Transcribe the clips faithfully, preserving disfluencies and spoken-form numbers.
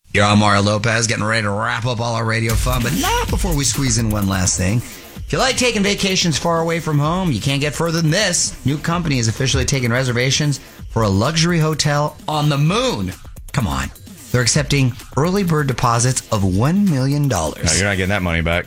Here I'm Mario Lopez, getting ready to wrap up all our radio fun, but not before we squeeze in one last thing. If you like taking vacations far away from home, you can't get further than this. New company has officially taken reservations for a luxury hotel on the moon. Come on. They're accepting early bird deposits of one million dollars. No, you're not getting that money back.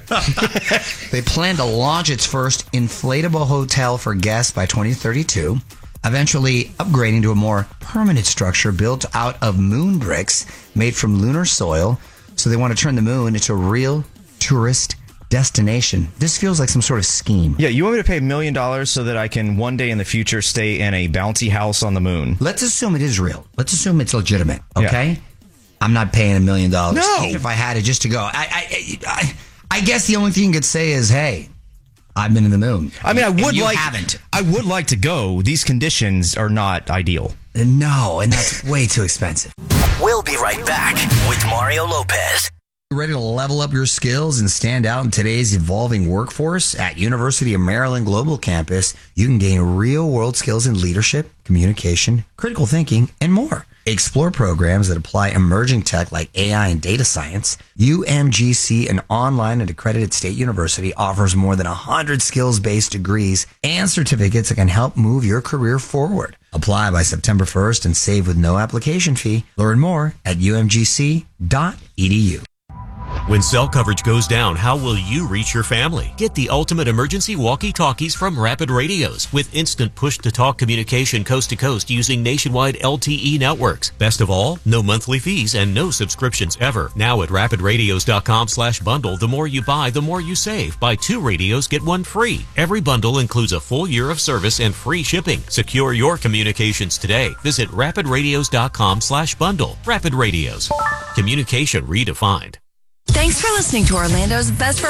They plan to launch its first inflatable hotel for guests by twenty thirty-two, eventually upgrading to a more permanent structure built out of moon bricks made from lunar soil. So they want to turn the moon into a real tourist destination. This feels like some sort of scheme. Yeah, you want me to pay a million dollars so that I can one day in the future stay in a bouncy house on the moon? Let's assume it is real. Let's assume it's legitimate, okay? Yeah. I'm not paying a million dollars. No. Even if I had it just to go. I, I, I, I guess the only thing you could say is, hey, I've been in the moon. I mean, I would you like. haven't. I would like to go. These conditions are not ideal. No, and that's way too expensive. We'll be right back with Mario Lopez. Ready to level up your skills and stand out in today's evolving workforce? At University of Maryland Global Campus, you can gain real-world skills in leadership, communication, critical thinking, and more. Explore programs that apply emerging tech like A I and data science. U M G C, an online and accredited state university, offers more than one hundred skills-based degrees and certificates that can help move your career forward. Apply by September first and save with no application fee. Learn more at u m g c dot e d u. When cell coverage goes down, how will you reach your family? Get the ultimate emergency walkie-talkies from Rapid Radios with instant push-to-talk communication coast-to-coast using nationwide L T E networks. Best of all, no monthly fees and no subscriptions ever. Now at rapid radios dot com slash bundle, the more you buy, the more you save. Buy two radios, get one free. Every bundle includes a full year of service and free shipping. Secure your communications today. Visit rapid radios dot com slash bundle. Rapid Radios. Communication redefined. Thanks for listening to Orlando's Best for